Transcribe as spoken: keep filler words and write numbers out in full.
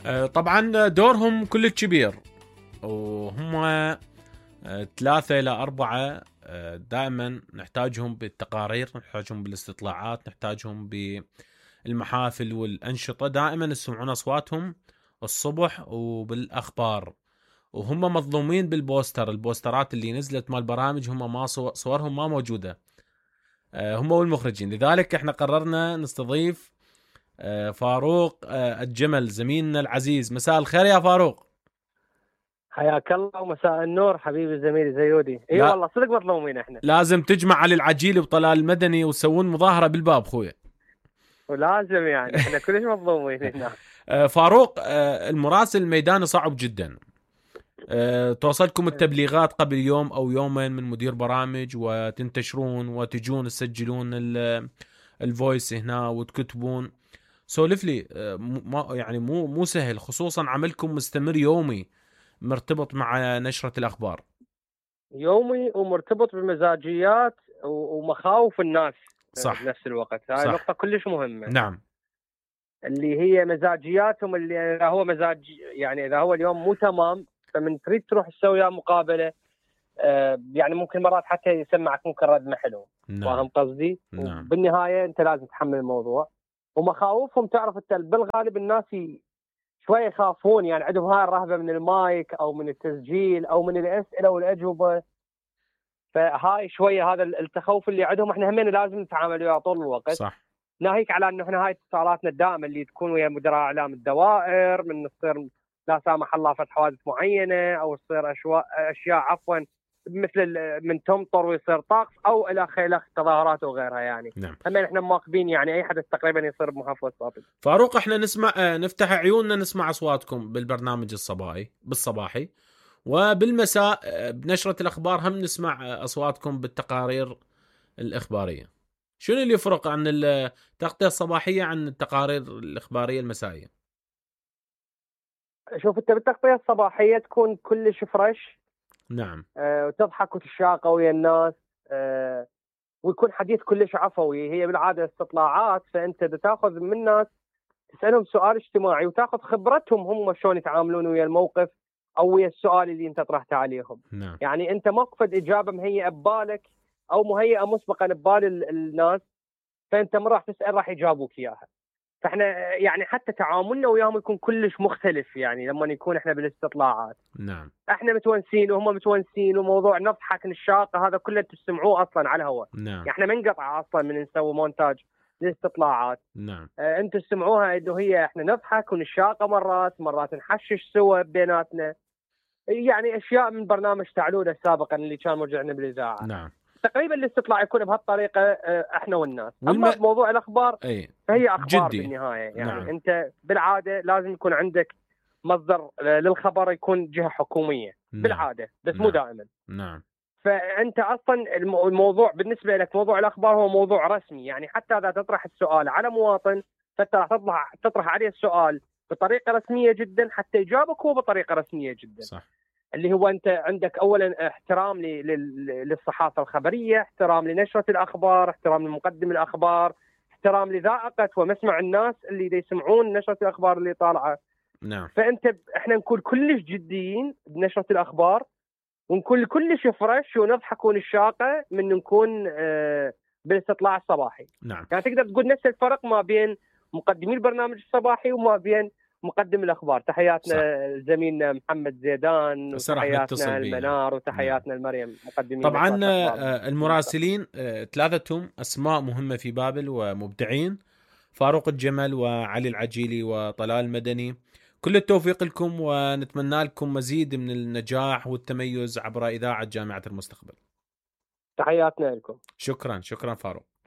طبعا دورهم كل كبير، وهم ثلاثة إلى أربعة دائما نحتاجهم بالتقارير، نحتاجهم بالاستطلاعات، نحتاجهم بالمحافل والأنشطة. دائما يسمعون أصواتهم الصبح وبالأخبار، وهم مظلومين بالبوستر. البوسترات اللي نزلت مال برامج هم ما صورهم ما موجودة، هم والمخرجين. لذلك احنا قررنا نستضيف فاروق الجمل زميلنا العزيز. مساء الخير يا فاروق. حياك الله ومساء النور حبيبي زميلي زيودي. اي والله صدق مظلومين احنا. لازم تجمع علي العجيلي وطلال المدني وتسوون مظاهرة بالباب خويا. ولازم يعني احنا كلش مظلومين هنا. فاروق، المراسل الميداني صعب جدا. توصلكم التبليغات قبل يوم او يومين من مدير برامج، وتنتشرون وتجون تسجلون الفويس هنا وتكتبون. سولف لي، ما يعني مو مو سهل، خصوصا عملكم مستمر يومي مرتبط مع نشرة الأخبار. يومي ومرتبط بمزاجيات ومخاوف الناس. صح. بنفس الوقت هاي نقطة كلش مهمة. نعم. اللي هي مزاجياتهم، اللي إذا هو مزاج يعني إذا هو اليوم مو تمام فمن تريد تروح تسوي مقابلة آه يعني ممكن مرات حتى يسمعك ممكن رد ما حلو. نعم. فاهم قصدي؟ نعم. بالنهاية أنت لازم تحمل الموضوع ومخاوفهم. تعرف أنت بالغالب الناس شوي يخافون، يعني عندهم هاي الرهبة من المايك أو من التسجيل أو من الأسئلة والأجوبة. فهاي شوية هذا التخوف اللي عندهم، احنا همين لازم نتعامل وياه طول الوقت. صح. ناهيك على انه احنا هاي اتصالاتنا الدائمة اللي تكون ويا مدراء اعلام الدوائر، من تصير لا سامح الله فتح حوادث معينة او تصير اشياء اشياء عفوا مثل من تمطر ويصير طقس او الى خلال تظاهرات وغيرها. يعني نعم. همين احنا مواكبين يعني اي حدث تقريبا يصير بمحافظة صافي. فاروق، احنا نسمع نفتح عيوننا نسمع اصواتكم بالبرنامج الصباحي بالصباحي، وبالمساء بنشرة الأخبار هم نسمع أصواتكم بالتقارير الإخبارية. شنو اللي يفرق عن التغطية الصباحية عن التقارير الإخبارية المسائية؟ شوف أنت بالتغطية الصباحية تكون كلش فريش. نعم. أه وتضحك وتشاقى ويا الناس، أه ويكون حديث كلش عفوي. هي بالعادة استطلاعات، فأنت بتاخذ من الناس تسألهم سؤال اجتماعي وتاخذ خبرتهم هم شلون يتعاملون ويا الموقف او ويا السؤال اللي انت طرحته عليهم. نعم. يعني انت ما قفد اجابه مهيئه ببالك او مهيئه مسبقا ببال الناس، فانت من راح تسال راح يجاوبوك اياها. فاحنا يعني حتى تعاملنا وياهم يكون كلش مختلف. يعني لما يكون احنا بالاستطلاعات نعم احنا متونسين وهم متونسين، وموضوع نضحك نشاقه هذا كله تسمعوه اصلا على الهواء. نعم. احنا ما نقطع اصلا من نسوي مونتاج للاستطلاعات. نعم. آه انتم تسمعوها انه هي احنا نضحك ونشاقه مرات مرات نحشش سوا بيناتنا، يعني اشياء من برنامج تعلوله سابقا اللي كان مرجعنا بالاذاعه. نعم. تقريبا الاستطلاع يكون بهالطريقه آه احنا والناس. والم... اما بموضوع الاخبار أي. فهي اخبار جدي. بالنهايه. يعني نعم. انت بالعاده لازم يكون عندك مصدر للخبر يكون جهه حكوميه. نعم. بالعاده بس نعم. مو دائما. نعم. فانت اصلا الموضوع بالنسبه لك موضوع الاخبار هو موضوع رسمي. يعني حتى اذا تطرح السؤال على مواطن فانت راح تطرح تطرح عليه السؤال بطريقه رسميه جدا حتى يجاوبك هو بطريقه رسميه جدا. صح. اللي هو انت عندك اولا احترام للصحافه الخبريه، احترام لنشره الاخبار، احترام لمقدم الاخبار، احترام لذائقه ومسمع الناس اللي يسمعون نشره الاخبار اللي طالعه. نعم. فانت احنا نكون كلش جديين بنشره الاخبار، ونكون كلش فريش ونضحك ونشاقه من نكون آه بالاستطلاع الصباحي. نعم. يعني تقدر تقول نفس الفرق ما بين مقدمي البرنامج الصباحي وما بين مقدم الاخبار. تحياتنا زميلنا محمد زيدان، وتحياتنا المنار، وتحياتنا نعم. المريم مقدمين. طبعا المراسلين ثلاثتهم اسماء مهمه في بابل ومبدعين، فاروق الجمل وعلي العجيلي وطلال المدني. كل التوفيق لكم، ونتمنى لكم مزيد من النجاح والتميز عبر إذاعة جامعة المستقبل. تحياتنا لكم. شكرا شكرا فاروق.